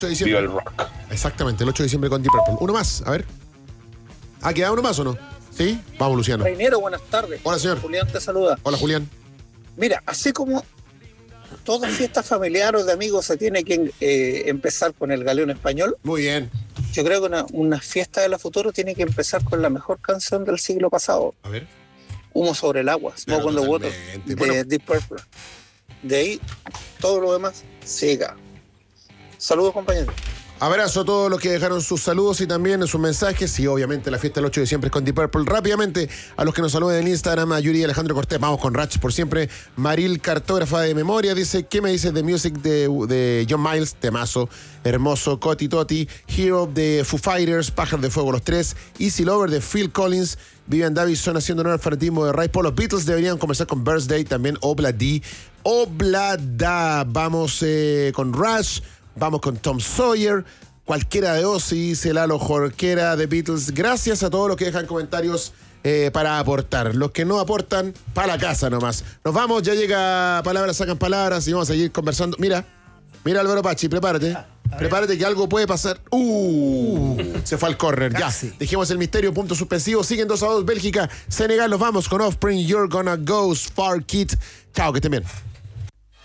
8 de diciembre. Viva el rock. Exactamente, el 8 de diciembre con Deep Purple. Uno más, a ver. ¿Queda uno más o no? ¿Sí? Vamos, Luciano. Reinero, buenas tardes. Hola, señor. Julián te saluda. Hola, Julián. Mira, así como toda fiesta familiar o de amigos se tiene que empezar con el galeón español, Muy bien. yo creo que una fiesta de la futuro tiene que empezar con la mejor canción del siglo pasado, A ver. Humo sobre el agua, Smoke on the Water, totalmente. de Bueno. Deep Purple. De ahí, todo lo demás siga. Saludos, compañeros. Abrazo a todos los que dejaron sus saludos y también sus mensajes. Y obviamente la fiesta del 8 de diciembre es con Deep Purple. Rápidamente, a los que nos saluden en Instagram, a Yuri y Alejandro Cortés, vamos con Ratch por siempre. Maril, cartógrafa de memoria, dice: ¿qué me dices de Music de John Miles? Temazo, hermoso. Coti Toti, Hero de Foo Fighters, Pájaro de Fuego los tres, Easy Lover de Phil Collins, Vivian Davison haciendo honor al fanatismo de Ray Paul. Los Beatles deberían conversar con Birthday, también Obladi. Oblada. Vamos con Rush. Vamos con Tom Sawyer, cualquiera de Ozzy, dice Lalo Jorquera de Beatles. Gracias a todos los que dejan comentarios para aportar. Los que no aportan, para la casa nomás. Nos vamos, ya llega Palabras Sacan Palabras y vamos a seguir conversando. Mira Álvaro Pachi, prepárate. Prepárate que algo puede pasar. Se fue al córner, ya. Dejemos el misterio, punto suspensivo. Siguen 2-2 Bélgica, Senegal. Nos vamos con Offspring, You're Gonna Go, Far Kid. Chao, que estén bien.